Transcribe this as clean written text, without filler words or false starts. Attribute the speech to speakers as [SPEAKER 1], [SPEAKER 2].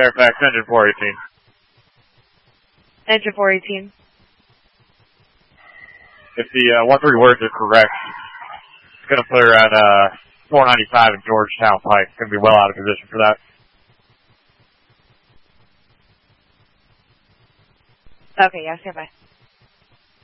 [SPEAKER 1] Fairfax, engine 418.
[SPEAKER 2] Engine 418.
[SPEAKER 1] If the 1-3 words are correct, it's going to put her at 495 in Georgetown Pike. It's going to be well out of position for that.
[SPEAKER 2] Okay, yeah, stand by.